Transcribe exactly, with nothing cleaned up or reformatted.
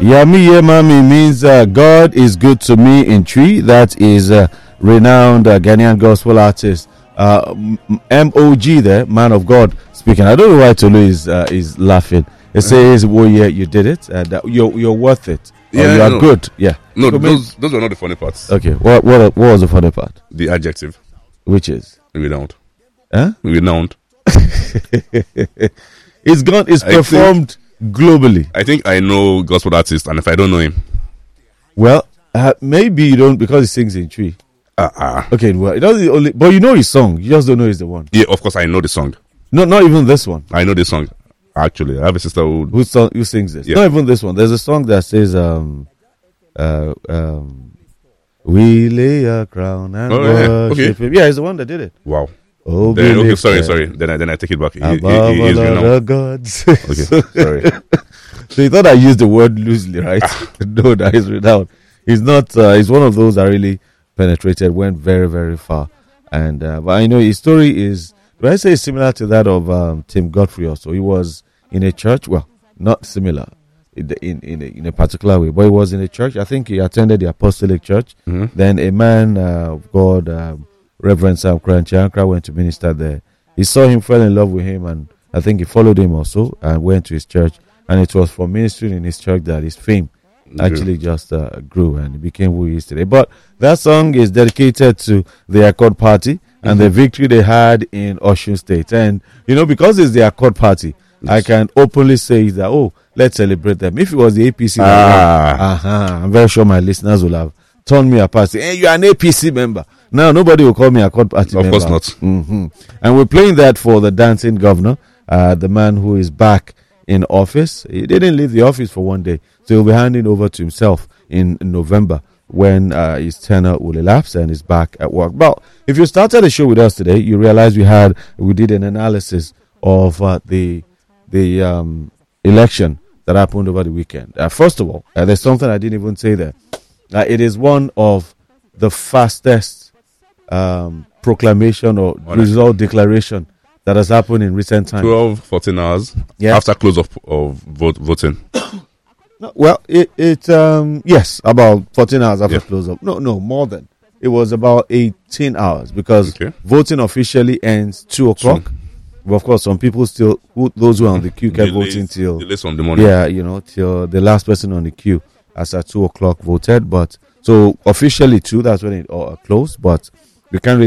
Yami Yemami means uh, God is good to me in tree. That is uh, renowned uh, Ghanaian gospel artist uh, M O G there, man of God speaking. I don't know why Tolu is uh, is laughing. It says, "Oh yeah, you did it. And uh, you're you're worth it. Yeah, you are no. good." Yeah. No, so those those were not the funny parts. Okay. What what what was the funny part? The adjective, which is renowned. Huh? Renowned. It's gone. It's I performed think, globally. I think I know gospel artist, and if I don't know him, well, uh, maybe you don't because he sings in tree. Uh uh Okay. Well, it doesn't only, but you know his song. You just don't know he's the one. Yeah, of course I know the song. No, not even this one. I know the song. Actually, I have a sister who who, song, who sings this. Yeah. Not even this one. There's a song that says, um, uh, um, "We lay a crown and oh, worship yeah. Okay. Him." Yeah, he's the one that did it. Wow. Oh, then, okay, sorry, sorry. Then I then I take it back. He, Above he, he is all gods. Okay, sorry. So you thought I used the word loosely, right? No, that is renowned. He's not. Uh, he's one of those that really penetrated, went very, very far, and uh, but I know his story is. When I say similar to that of um, Tim Godfrey also, he was in a church, well, not similar in in in a, in a particular way, but he was in a church. I think he attended the Apostolic Church. Mm-hmm. Then a man uh, of God, um, Reverend Sam Kranchankra, went to minister there. He saw him, fell in love with him, and I think he followed him also and went to his church. And it was from ministering in his church that his fame actually mm-hmm. just uh, grew and he became who he is today. But that song is dedicated to the Accord Party and mm-hmm. the victory they had in Osun State. And, you know, because it's the Accord Party, yes. I can openly say that, oh, let's celebrate them. If it was the A P C, ah. uh-huh, I'm very sure my listeners will have turned me apart. Say, hey, you're an A P C member. Now, nobody will call me Accord Party of member. Of course not. Mm-hmm. And we're playing that for the dancing governor, uh, the man who is back in office. He didn't leave the office for one day, so he'll be handing over to himself in, in November when uh, his tenure will elapse and he's back at work. But if you started the show with us today, you realize we had we did an analysis of uh, the the um, election that happened over the weekend. Uh, first of all, uh, there's something I didn't even say there. Uh, it is one of the fastest um, proclamation or Honestly. result declaration that has happened in recent times. twelve, fourteen hours yeah. after close of, of vote, voting. No, well, it, it um, yes, about fourteen hours after yeah. close up. No, no, more than. It was about eighteen hours because okay. voting officially ends two o'clock. Two. But of course, some people still, who, those who are on the queue kept delays, voting till... Delays on the morning. Yeah, you know, till the last person on the queue as at two o'clock voted. But, so officially two, that's when it uh, closed. But we can't really